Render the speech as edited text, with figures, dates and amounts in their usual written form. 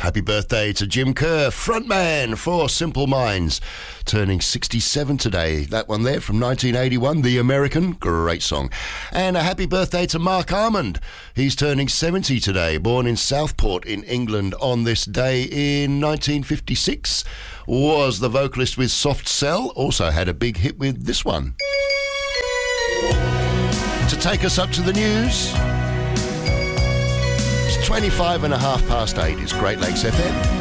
Happy birthday to Jim Kerr, frontman for Simple Minds, turning 67 today. That one there from 1981, The American, great song. And a happy birthday to Mark Armand. He's turning 70 today, born in Southport in England on this day in 1956. Was the vocalist with Soft Cell, also had a big hit with this one. To take us up to the news, it's 25 and a half past 8. It's Great Lakes FM.